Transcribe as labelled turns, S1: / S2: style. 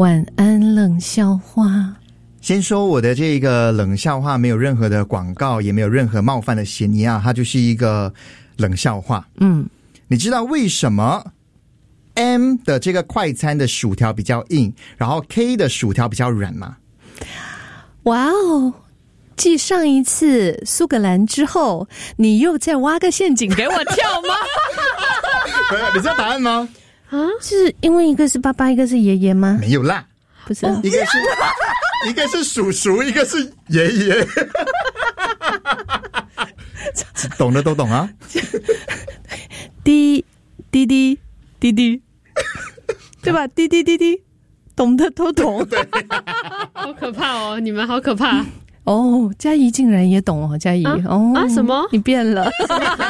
S1: 晚安冷笑话。
S2: 先说我的这个冷笑话没有任何的广告，也没有任何冒犯的嫌疑啊，它就是一个冷笑话。你知道为什么 M 的这个快餐的薯条比较硬，然后 K 的薯条比较软吗？
S1: 哇哦，继上一次苏格兰之后，你又再挖个陷阱给我跳吗？
S2: 你知道答案吗？
S1: 是因为一个是爸爸，一个是爷爷吗？
S2: 没有啦，
S1: 不是，
S2: 一个是叔叔，一个是爷爷。懂的都懂啊。
S1: 滴滴滴滴滴，对吧？滴滴滴滴，懂的都懂。
S3: 好可怕哦，你们好可怕。
S1: 哦，嘉怡竟然也懂哦，嘉怡哦
S3: 什么？
S1: 你变了。